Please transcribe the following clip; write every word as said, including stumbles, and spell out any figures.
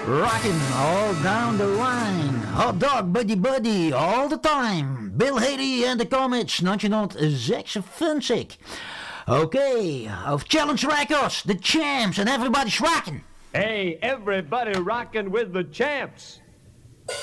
Rockin' all down the line. Hot dog, buddy buddy, all the time. Bill Haley and the Comets, negentien zesenvijftig. Okay, of Challenge Records, the champs, and everybody's rocking. Hey, everybody rocking with the champs.